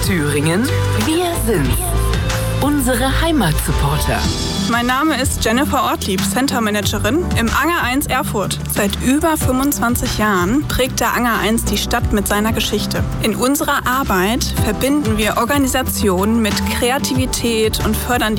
Thüringen, wir sind's. Unsere Heimatsupporter. Mein Name ist Jennifer Ortlieb, Center Managerin im Anger 1 Erfurt. Seit über 25 Jahren prägt der Anger 1 die Stadt mit seiner Geschichte. In unserer Arbeit verbinden wir Organisationen mit Kreativität und fördern